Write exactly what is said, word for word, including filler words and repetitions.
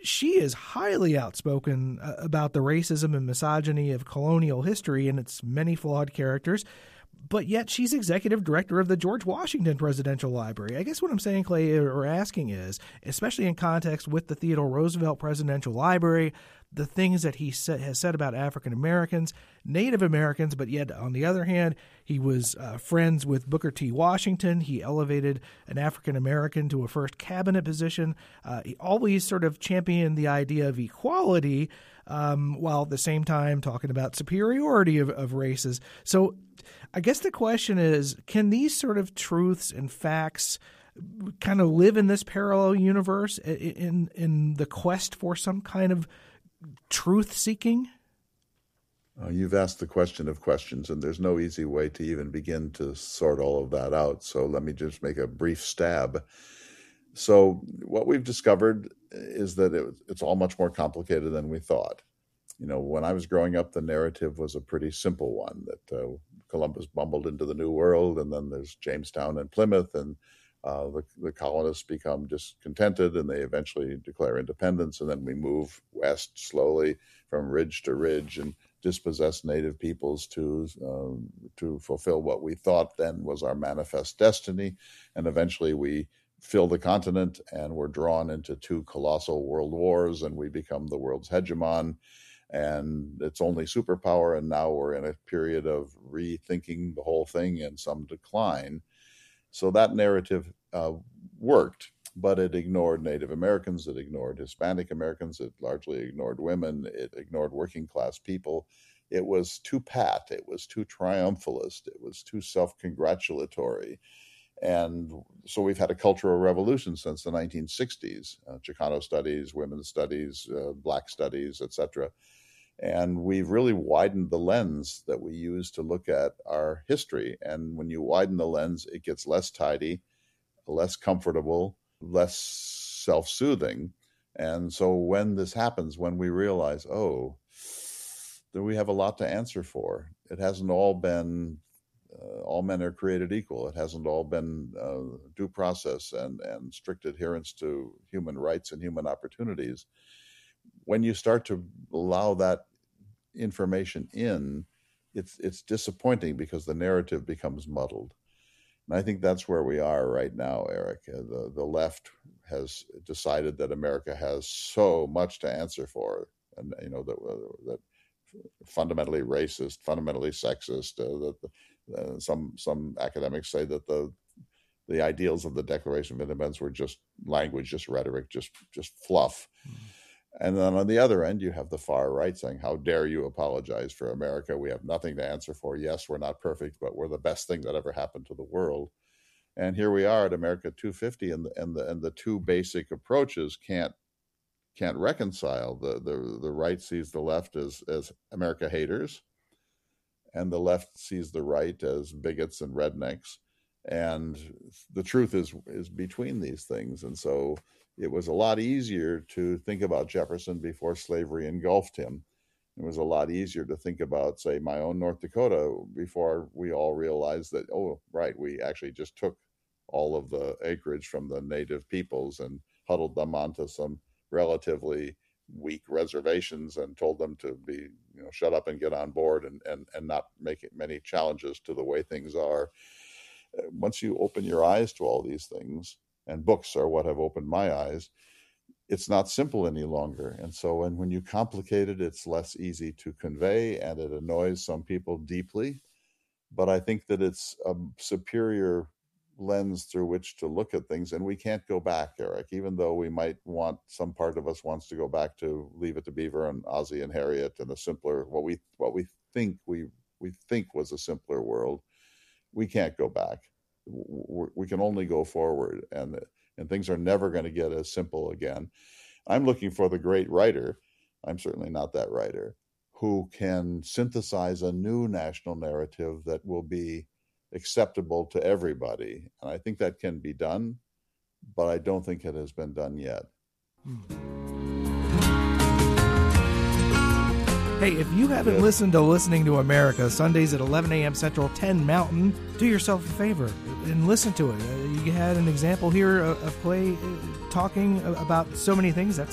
she is highly outspoken uh, about the racism and misogyny of colonial history and its many flawed characters. But yet she's executive director of the George Washington Presidential Library. I guess what I'm saying, Clay, or asking is, especially in context with the Theodore Roosevelt Presidential Library, the things that he sa- has said about African Americans, Native Americans, but yet on the other hand, he was uh, friends with Booker T. Washington. He elevated an African American to a first cabinet position. Uh, he always sort of championed the idea of equality, um, while at the same time talking about superiority of, of races. So I guess the question is, can these sort of truths and facts kind of live in this parallel universe in in the quest for some kind of truth-seeking? Uh, you've asked the question of questions, and there's no easy way to even begin to sort all of that out. So let me just make a brief stab. So what we've discovered is that it, it's all much more complicated than we thought. You know, when I was growing up, the narrative was a pretty simple one, that uh, Columbus bumbled into the New World, and then there's Jamestown and Plymouth, and uh, the, the colonists become discontented, and they eventually declare independence, and then we move west slowly from ridge to ridge and dispossess native peoples to um, to fulfill what we thought then was our manifest destiny, and eventually we fill the continent, and we're drawn into two colossal world wars, and we become the world's hegemon. And it's only superpower, and now we're in a period of rethinking the whole thing and some decline. So that narrative uh, worked, but it ignored Native Americans, it ignored Hispanic Americans, it largely ignored women, it ignored working class people. It was too pat, it was too triumphalist, it was too self-congratulatory. And so we've had a cultural revolution since the nineteen sixties, uh, Chicano studies, women's studies, uh, black studies, et cetera. And we've really widened the lens that we use to look at our history. And when you widen the lens, it gets less tidy, less comfortable, less self-soothing. And so when this happens, when we realize, oh, then we have a lot to answer for. It hasn't all been, uh, all men are created equal. It hasn't all been uh, due process and, and strict adherence to human rights and human opportunities. When you start to allow that information in, it's it's disappointing because the narrative becomes muddled. And I think that's where we are right now, Eric. The, the left has decided that America has so much to answer for, and you know that, that fundamentally racist, fundamentally sexist. Uh, that uh, some some academics say that the the ideals of the Declaration of Independence were just language, just rhetoric, just just fluff. Mm. And then on the other end, you have the far right saying, how dare you apologize for America? We have nothing to answer for. Yes, we're not perfect, but we're the best thing that ever happened to the world. And here we are at America two fifty, and the, and the, and the two basic approaches can't can't reconcile. The, the, the right sees the left as, as America haters, and the left sees the right as bigots and rednecks. And the truth is is between these things. And so it was a lot easier to think about Jefferson before slavery engulfed him. It was a lot easier to think about, say, my own North Dakota before we all realized that, oh, right, we actually just took all of the acreage from the native peoples and huddled them onto some relatively weak reservations and told them to be, you know, shut up and get on board and, and, and not make many challenges to the way things are. Once you open your eyes to all these things, and books are what have opened my eyes, it's not simple any longer. And so when, when you complicate it, it's less easy to convey, and it annoys some people deeply. But I think that it's a superior lens through which to look at things. And we can't go back, Eric, even though we might want, some part of us wants to go back to Leave It to Beaver and Ozzie and Harriet and a simpler, what we what we think we we think was a simpler world. We can't go back. We can only go forward, and and things are never going to get as simple again. I'm looking for the great writer, I'm certainly not that writer, who can synthesize a new national narrative that will be acceptable to everybody. And I think that can be done, but I don't think it has been done yet. Hmm. Hey, if you haven't listened to Listening to America, Sundays at eleven a.m. Central, ten Mountain, do yourself a favor and listen to it. Uh, you had an example here of, of Clay talking about so many things. That's